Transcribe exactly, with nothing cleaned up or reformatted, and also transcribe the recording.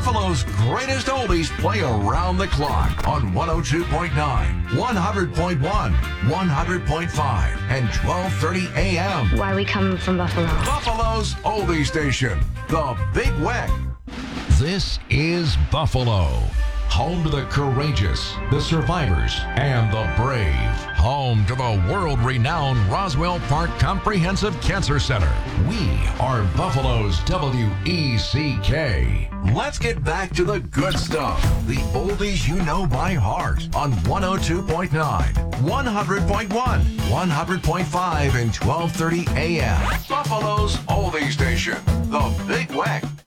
Buffalo's greatest oldies play around the clock on one oh two point nine, one hundred point one, one hundred point five, and twelve thirty a m. Why we come from Buffalo? Buffalo's oldie station, the Big Weck. This is Buffalo, home to the courageous, the survivors, and the brave. Home to the world-renowned Roswell Park Comprehensive Cancer Center. We are Buffalo's W E C K. Let's get back to the good stuff. The oldies you know by heart on one oh two point nine, one hundred point one, one hundred point five, and twelve thirty a m. Buffalo's oldie station, the Big Weck.